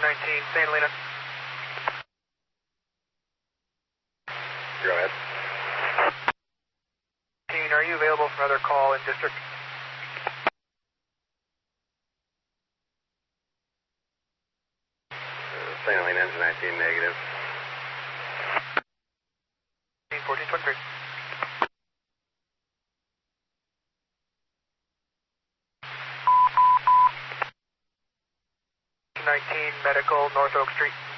19, Santa Elena. Go ahead. Are you available for another call in district? Santa Elena, engine 19, negative. 1423. Medical, North Oak Street.